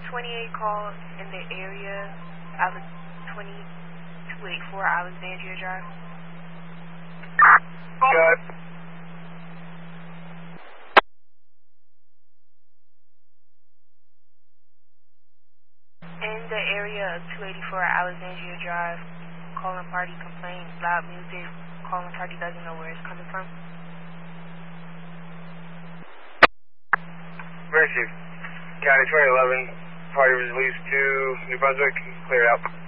28 call in the area, 2284 Alexandria Drive. Good. In the area of 284 Alexandria Drive, calling party complaint, loud music, calling party doesn't know where it's coming from. Mercy. County 2011, party was released to New Brunswick, cleared out.